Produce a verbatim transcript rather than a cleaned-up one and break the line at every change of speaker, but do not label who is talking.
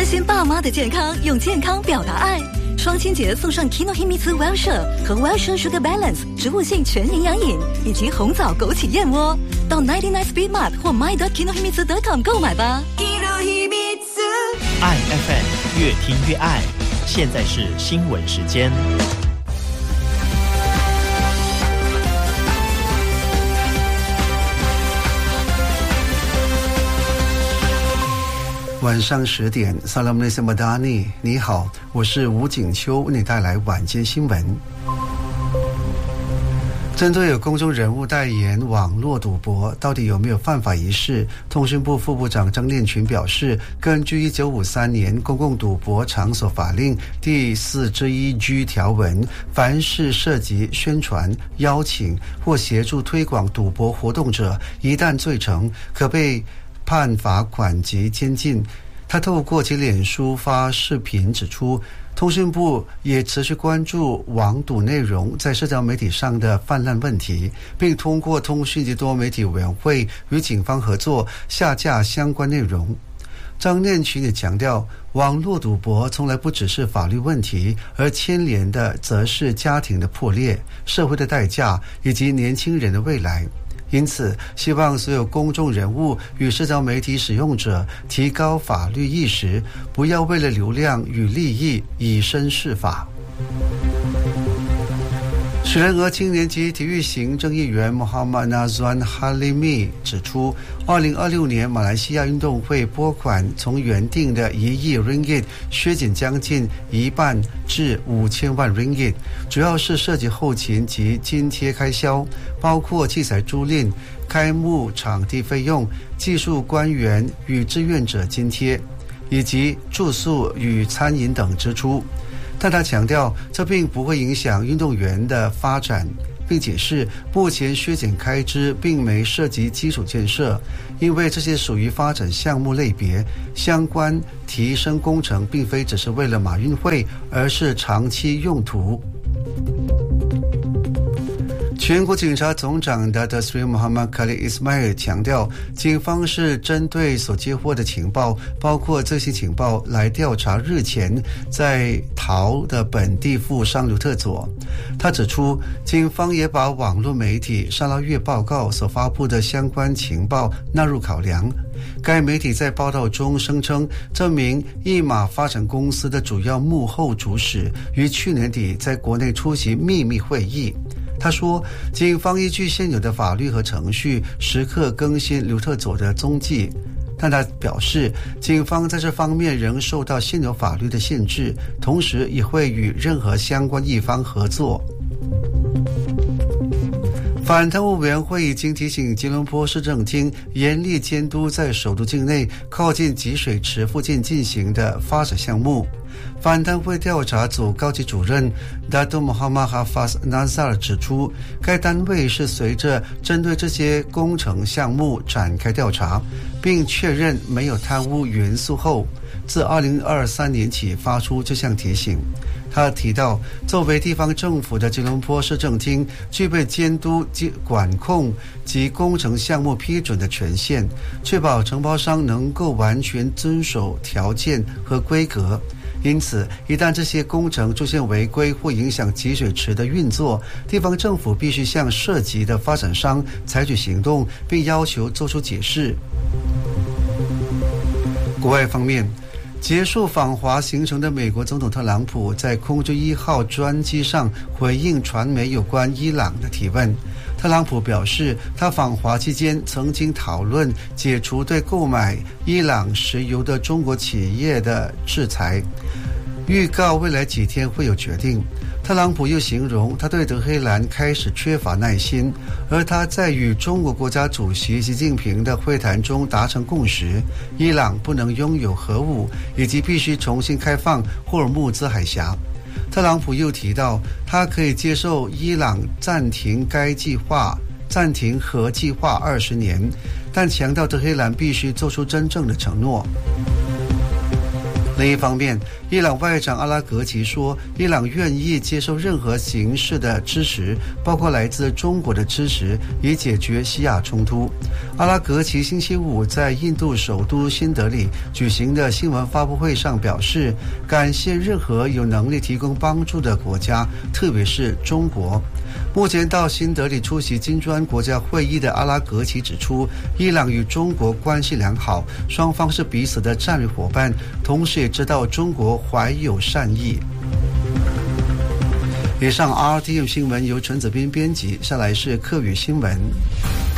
关心爸妈的健康，用健康表达爱。双亲节送上 Kinohimitsu Wellshire 和 Wellshire Sugar Balance 植物性全营养饮，以及红枣枸杞燕窝。到 九十九 Speed Mart 或 my dot kinohimitsu dot com 购买吧。
爱 F M 越听越爱。现在是新闻时间。
晚上十点 Assalamualaikum Madani， 你好，我是吴景秋，为你带来晚间新闻。针对有公众人物代言网络赌博到底有没有犯法一事，通讯部副部长张念群表示，根据一九五三年公共赌博场所法令第四之一 G 条文，凡是涉及宣传、邀请或协助推广赌博活动者，一旦罪成，可被判罚款及监禁。他透过其脸书发视频指出，通讯部也持续关注网赌内容在社交媒体上的泛滥问题，并通过通讯及多媒体委员会与警方合作下架相关内容。张念群也强调，网络赌博从来不只是法律问题，而牵连的则是家庭的破裂、社会的代价以及年轻人的未来。因此，希望所有公众人物与社交媒体使用者提高法律意识，不要为了流量与利益以身试法。雪兰莪青年及体育行政议员 Muhammad Nazwan Halimi 指出，二零二六年马来西亚运动会拨款从原定的一亿 ringgit 削减将近一半至五千万 ringgit， 主要是涉及后勤及津贴开销，包括器材租赁、开幕场地费用、技术官员与志愿者津贴，以及住宿与餐饮等支出。但他强调，这并不会影响运动员的发展，并解释目前削减开支并没涉及基础建设，因为这些属于发展项目类别，相关提升工程并非只是为了马运会，而是长期用途。全国警察总长的 Dasri Muhammad Khalid Ismail 强调，警方是针对所接获的情报，包括这些情报来调查日前在逃的本地富商刘特佐。他指出，警方也把网络媒体沙拉越报告所发布的相关情报纳入考量。该媒体在报道中声称，这名一马发展公司的主要幕后主使于去年底在国内出席秘密会议。他说，警方依据现有的法律和程序，时刻更新刘特佐的踪迹。但他表示，警方在这方面仍受到现有法律的限制，同时也会与任何相关一方合作。反贪污委员会已经提醒吉隆坡市政厅严厉监督在首都境内靠近集水池附近进行的发展项目。反贪会调查组高级主任 Dato Muhammad Hafaz Nazar 指出，该单位是随着针对这些工程项目展开调查，并确认没有贪污元素后，自二零二三年起发出这项提醒。他提到，作为地方政府的吉隆坡市政厅具备监督及管控及工程项目批准的权限，确保承包商能够完全遵守条件和规格。因此，一旦这些工程出现违规或影响集水池的运作，地方政府必须向涉及的发展商采取行动，并要求做出解释。国外方面，结束访华行程的美国总统特朗普在空军一号专机上回应传媒有关伊朗的提问。特朗普表示，他访华期间曾经讨论解除对购买伊朗石油的中国企业的制裁，预告未来几天会有决定。特朗普又形容他对德黑兰开始缺乏耐心，而他在与中国国家主席习近平的会谈中达成共识，伊朗不能拥有核武，以及必须重新开放霍尔木兹海峡。特朗普又提到，他可以接受伊朗暂停该计划，暂停核计划二十年，但强调德黑兰必须做出真正的承诺。 另一方面，伊朗外长阿拉格齐说，伊朗愿意接受任何形式的支持，包括来自中国的支持，以解决西亚冲突。阿拉格齐星期五在印度首都新德里举行的新闻发布会上表示，感谢任何有能力提供帮助的国家，特别是中国。目前到新德里出席金砖国家会议的阿拉格齐指出，伊朗与中国关系良好，双方是彼此的战略伙伴，同时也知道中国怀有善意。以上 R T M 新闻由陈子斌编辑，下来是客语新闻。